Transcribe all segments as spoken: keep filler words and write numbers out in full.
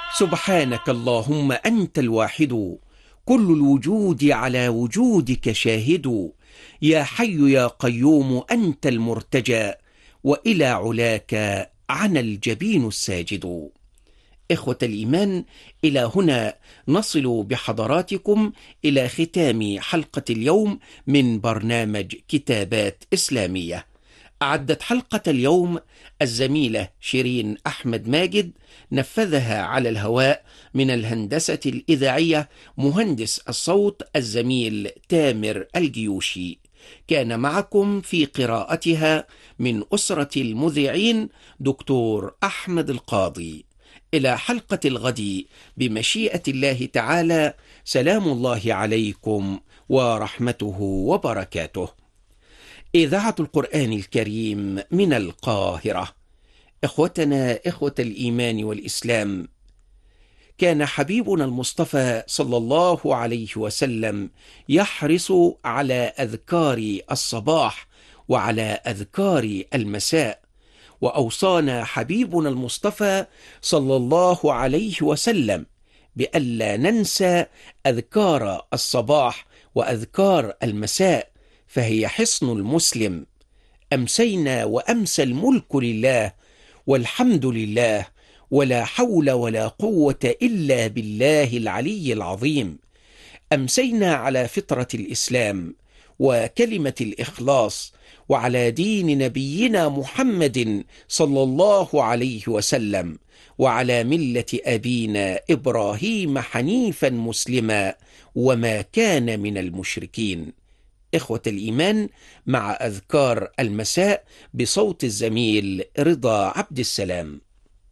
سبحانك اللهم أنت الواحد، كل الوجود على وجودك شاهد. يا حي يا قيوم أنت المرتجى، وإلى علاك عنا الجبين الساجد. إخوة الإيمان، إلى هنا نصل بحضراتكم إلى ختام حلقة اليوم من برنامج كتابات إسلامية. أعدت حلقة اليوم الزميلة شيرين أحمد ماجد، نفذها على الهواء من الهندسة الإذاعية مهندس الصوت الزميل تامر الجيوشي. كان معكم في قراءتها من أسرة المذيعين دكتور أحمد القاضي. إلى حلقة الغد بمشيئة الله تعالى، سلام الله عليكم ورحمته وبركاته. إذاعة القرآن الكريم من القاهرة. إخوتنا إخوة الإيمان والإسلام، كان حبيبنا المصطفى صلى الله عليه وسلم يحرص على أذكار الصباح وعلى أذكار المساء، وأوصانا حبيبنا المصطفى صلى الله عليه وسلم بألا ننسى أذكار الصباح وأذكار المساء، فهي حصن المسلم. أمسينا وأمسى الملك لله والحمد لله، ولا حول ولا قوة إلا بالله العلي العظيم. أمسينا على فطرة الإسلام وكلمة الإخلاص، وعلى دين نبينا محمد صلى الله عليه وسلم، وعلى ملة أبينا إبراهيم حنيفا مسلما وما كان من المشركين. إخوة الإيمان، مع أذكار المساء بصوت الزميل رضا عبد السلام.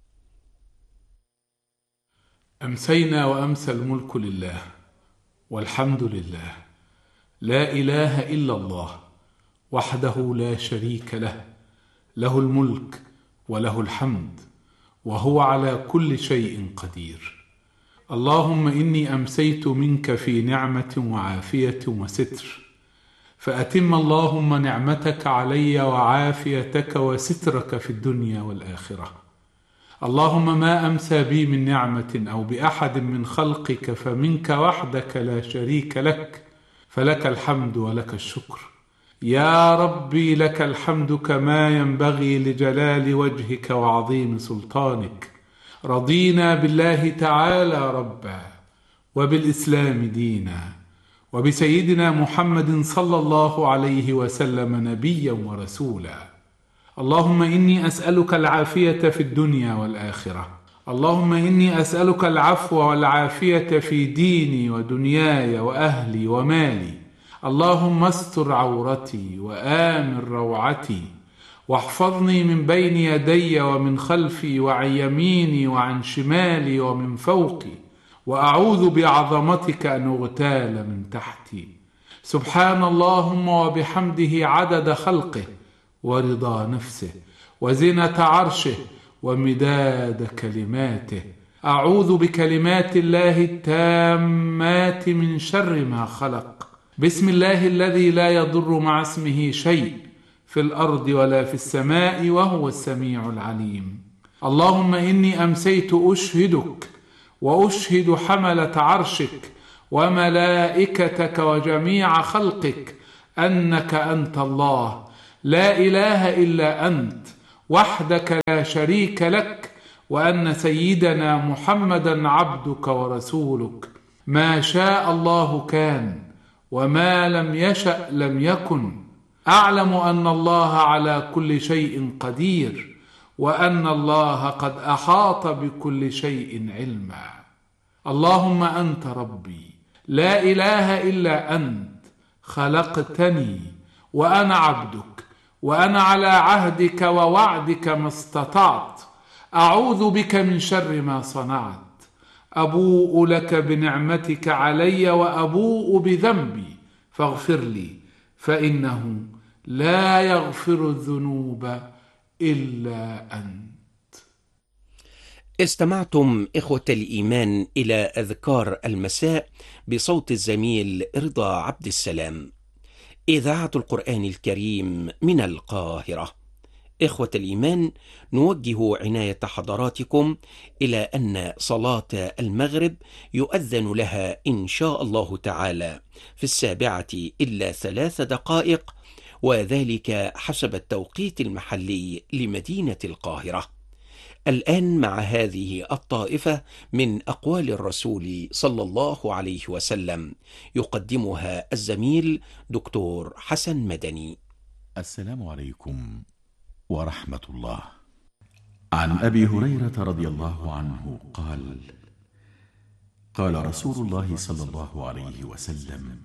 أمسينا وأمسى الملك لله والحمد لله، لا إله إلا الله وحده لا شريك له، له الملك وله الحمد وهو على كل شيء قدير. اللهم إني أمسيت منك في نعمة وعافية وستر، فأتم اللهم نعمتك علي وعافيتك وسترك في الدنيا والآخرة. اللهم ما أمسى بي من نعمة أو بأحد من خلقك فمنك وحدك لا شريك لك، فلك الحمد ولك الشكر. يا ربي لك الحمد كما ينبغي لجلال وجهك وعظيم سلطانك. رضينا بالله تعالى ربا، وبالإسلام دينا، وبسيدنا محمد صلى الله عليه وسلم نبيا ورسولا. اللهم إني أسألك العافية في الدنيا والآخرة. اللهم إني أسألك العفو والعافية في ديني ودنياي وأهلي ومالي. اللهم استر عورتي وآمن روعتي، واحفظني من بين يدي ومن خلفي وعن يميني وعن شمالي ومن فوقي، وأعوذ بعظمتك أن أغتال من تحتي. سبحان اللهم وبحمده عدد خلقه ورضا نفسه وزنة عرشه ومداد كلماته. أعوذ بكلمات الله التامات من شر ما خلق. بسم الله الذي لا يضر مع اسمه شيء في الأرض ولا في السماء وهو السميع العليم. اللهم إني أمسيت أشهدك وأشهد حملة عرشك وملائكتك وجميع خلقك أنك أنت الله، لا إله إلا أنت وحدك لا شريك لك، وأن سيدنا محمدا عبدك ورسولك. ما شاء الله كان، وما لم يشأ لم يكن. أعلم أن الله على كل شيء قدير، وأن الله قد أحاط بكل شيء علما. اللهم أنت ربي، لا إله إلا أنت، خلقتني وأنا عبدك، وأنا على عهدك ووعدك ما استطعت. أعوذ بك من شر ما صنعت. أبوء لك بنعمتك علي وأبوء بذنبي، فاغفر لي، فإنه لا يغفر الذنوب إلا أنت. استمعتم إخوة الإيمان إلى أذكار المساء بصوت الزميل رضا عبد السلام. إذاعة القرآن الكريم من القاهرة. إخوة الإيمان، نوجه عناية حضراتكم إلى أن صلاة المغرب يؤذن لها إن شاء الله تعالى في السابعة إلا ثلاث دقائق، وذلك حسب التوقيت المحلي لمدينة القاهرة. الآن مع هذه الطائفة من أقوال الرسول صلى الله عليه وسلم، يقدمها الزميل دكتور حسن مدني. السلام عليكم ورحمة الله. عن أبي هريرة رضي الله عنه قال: قال رسول الله صلى الله عليه وسلم: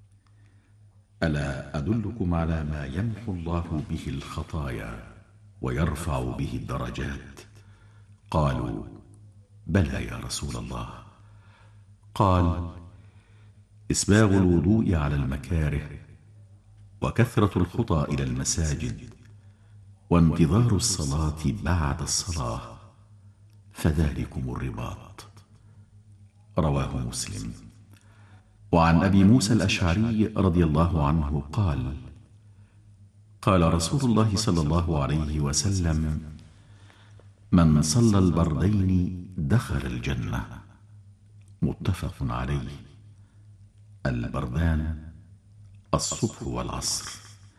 ألا أدلكم على ما يمحو الله به الخطايا ويرفع به الدرجات؟ قالوا: بلى يا رسول الله. قال: إسباغ الوضوء على المكاره، وكثرة الخطى إلى المساجد، وانتظار الصلاة بعد الصلاة، فذلكم الرباط. رواه مسلم. وعن أبي موسى الأشعري رضي الله عنه قال: قال رسول الله صلى الله عليه وسلم: من صلى البردين دخل الجنة. متفق عليه. البردان الصبح والعصر.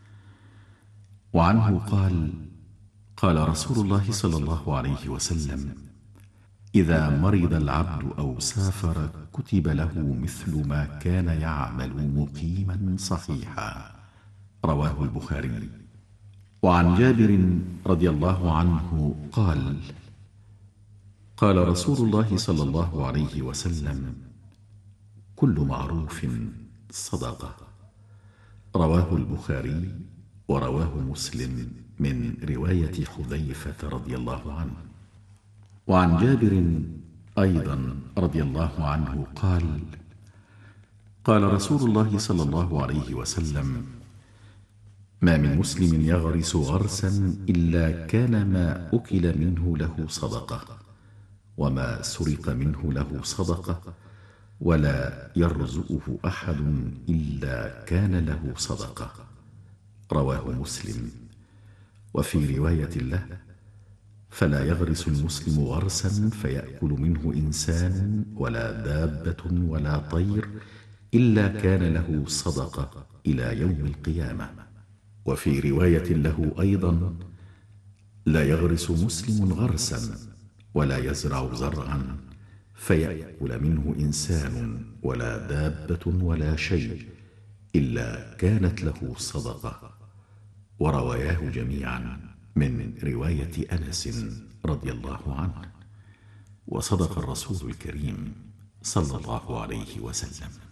وعنه قال: قال رسول الله صلى الله عليه وسلم: إذا مرض العبد أو سافر كتب له مثل ما كان يعمل مقيما صحيحا. رواه البخاري. وعن جابر رضي الله عنه قال: قال رسول الله صلى الله عليه وسلم: كل معروف صدقة. رواه البخاري ورواه مسلم من رواية حذيفة رضي الله عنه. وعن جابر أيضا رضي الله عنه قال: قال رسول الله صلى الله عليه وسلم: ما من مسلم يغرس غرسا إلا كان ما أكل منه له صدقة، وما سرق منه له صدقة، ولا يرزقه أحد إلا كان له صدقة. رواه مسلم. وفي رواية له: فلا يغرس المسلم غرسا فيأكل منه إنسان ولا دابة ولا طير إلا كان له صدقة إلى يوم القيامة. وفي رواية له أيضا: لا يغرس مسلم غرسا ولا يزرع زرعا فيأكل منه إنسان ولا دابة ولا شيء إلا كانت له صدقة. ورواياه جميعا من رواية أنس رضي الله عنه. وصدق الرسول الكريم صلى الله عليه وسلم.